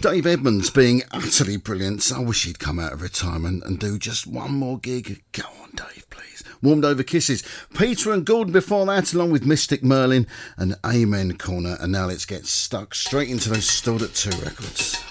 Dave Edmunds being utterly brilliant. I wish he'd come out of retirement and do just one more gig. Go on, Dave, please. Warmed Over Kisses. Peter and Gordon before that, along with Mystic Merlin and Amen Corner. And now let's get stuck straight into those Stored at 2 records.